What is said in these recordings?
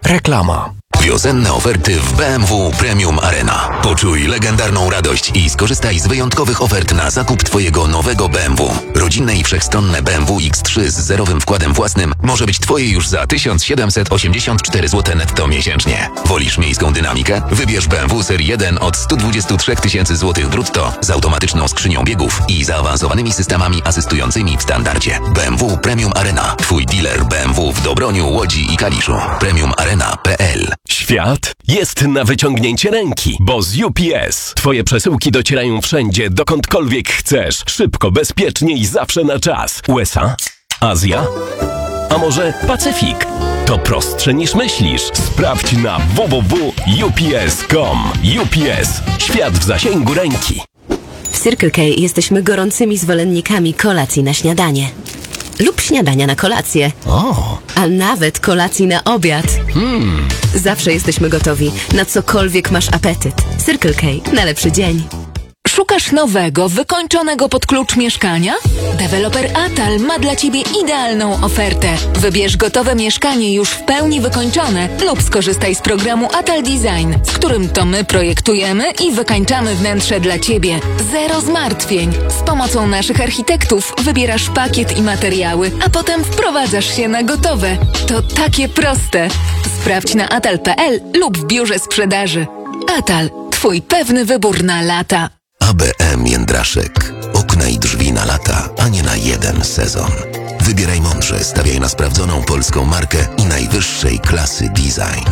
Reklama. Wiosenne oferty w BMW Premium Arena. Poczuj legendarną radość i skorzystaj z wyjątkowych ofert na zakup Twojego nowego BMW. Rodzinne i wszechstronne BMW X3 z zerowym wkładem własnym może być Twoje już za 1784 zł netto miesięcznie. Wolisz miejską dynamikę? Wybierz BMW Serii 1 od 123 000 zł brutto z automatyczną skrzynią biegów i zaawansowanymi systemami asystującymi w standardzie. BMW Premium Arena. Twój dealer BMW w Dobroniu, Łodzi i Kaliszu. premiumarena.pl. Świat jest na wyciągnięcie ręki, bo z UPS Twoje przesyłki docierają wszędzie, dokądkolwiek chcesz. Szybko, bezpiecznie i zawsze na czas. USA? Azja? A może Pacyfik? To prostsze niż myślisz. Sprawdź na www.ups.com. UPS. Świat w zasięgu ręki. W Circle K jesteśmy gorącymi zwolennikami kolacji na śniadanie. Lub śniadania na kolację. A nawet kolacji na obiad. Zawsze jesteśmy gotowi na cokolwiek masz apetyt. Circle K na lepszy dzień. Szukasz nowego, wykończonego pod klucz mieszkania? Deweloper Atal ma dla Ciebie idealną ofertę. Wybierz gotowe mieszkanie już w pełni wykończone lub skorzystaj z programu Atal Design, w którym to my projektujemy i wykańczamy wnętrze dla Ciebie. Zero zmartwień. Z pomocą naszych architektów wybierasz pakiet i materiały, a potem wprowadzasz się na gotowe. To takie proste. Sprawdź na atal.pl lub w biurze sprzedaży. Atal. Twój pewny wybór na lata. ABM Jędraszek. Okna i drzwi na lata, a nie na jeden sezon. Wybieraj mądrze, stawiaj na sprawdzoną polską markę i najwyższej klasy design.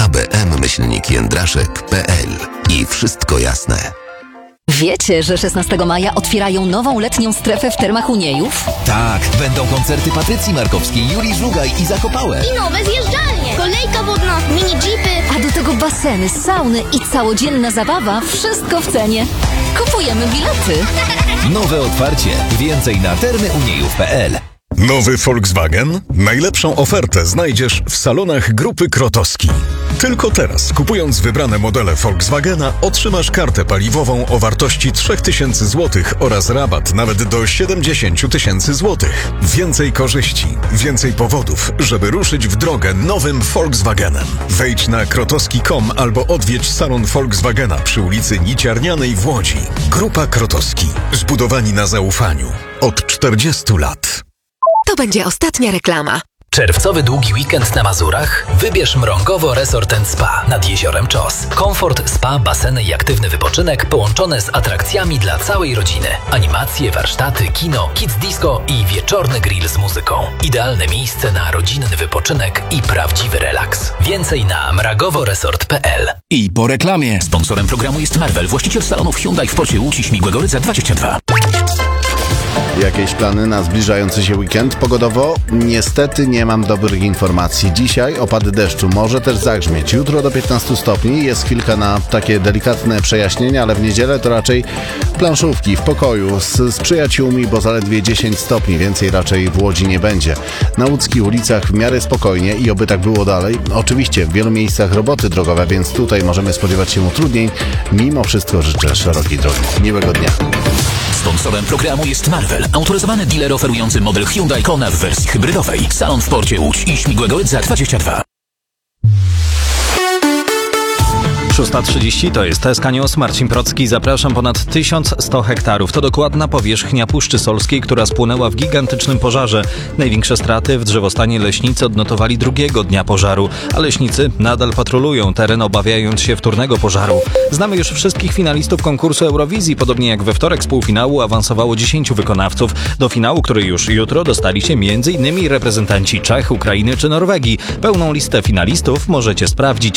abm-jędraszek.pl i wszystko jasne. Wiecie, że 16 maja otwierają nową letnią strefę w Termach Uniejów? Tak, będą koncerty Patrycji Markowskiej, Julii Żugaj i Zakopałe. I nowe zjeżdżalnie, kolejka wodna, mini jeepy. A do tego baseny, sauny i całodzienna zabawa, wszystko w cenie. Kupujemy bilety. Nowe otwarcie. Więcej na termyuniejów.pl. Nowy Volkswagen? Najlepszą ofertę znajdziesz w salonach Grupy Krotowski. Tylko teraz, kupując wybrane modele Volkswagena, otrzymasz kartę paliwową o wartości 3000 zł oraz rabat nawet do 70 000 zł. Więcej korzyści, więcej powodów, żeby ruszyć w drogę nowym Volkswagenem. Wejdź na krotowski.com albo odwiedź salon Volkswagena przy ulicy Niciarnianej w Łodzi. Grupa Krotowski. Zbudowani na zaufaniu. Od 40 lat. To będzie ostatnia reklama. Czerwcowy długi weekend na Mazurach? Wybierz Mrągowo Resort & Spa nad jeziorem Czos. Komfort, spa, baseny i aktywny wypoczynek połączone z atrakcjami dla całej rodziny. Animacje, warsztaty, kino, kids disco i wieczorny grill z muzyką. Idealne miejsce na rodzinny wypoczynek i prawdziwy relaks. Więcej na mragoworesort.pl. I po reklamie. Sponsorem programu jest Marvel, właściciel salonów Hyundai w porcie Łódź i Śmigłego Rydza 22. Jakieś plany na zbliżający się weekend pogodowo? Niestety nie mam dobrych informacji. Dzisiaj opady deszczu, może też zagrzmieć. Jutro do 15 stopni, jest chwilka na takie delikatne przejaśnienia, ale w niedzielę to raczej planszówki w pokoju z przyjaciółmi, bo zaledwie 10 stopni, więcej raczej w Łodzi nie będzie. Na łódzkich ulicach w miarę spokojnie i oby tak było dalej. Oczywiście w wielu miejscach roboty drogowe, więc tutaj możemy spodziewać się utrudnień. Mimo wszystko życzę szerokiej drogi. Miłego dnia. Sponsorem programu jest Marvel, autoryzowany dealer oferujący model Hyundai Kona w wersji hybrydowej. Salon w porcie Łódź i Śmigłego Rydza 22. 6:30 to jest TSK News. Marcin Procki. Zapraszam. Ponad 1100 hektarów. To dokładna powierzchnia Puszczy Solskiej, która spłonęła w gigantycznym pożarze. Największe straty w drzewostanie leśnicy odnotowali drugiego dnia pożaru, a leśnicy nadal patrolują teren, obawiając się wtórnego pożaru. Znamy już wszystkich finalistów konkursu Eurowizji. Podobnie jak we wtorek z półfinału awansowało 10 wykonawców. Do finału, który już jutro, dostali się m.in. reprezentanci Czech, Ukrainy czy Norwegii. Pełną listę finalistów możecie sprawdzić